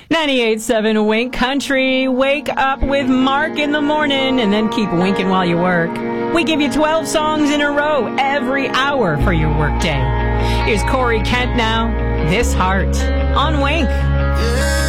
98.7 Wink Country. Wake up with Mark in the morning and then keep winking while you work. We give you 12 songs in a row every hour for your workday. Here's Corey Kent now. This Heart on Wink.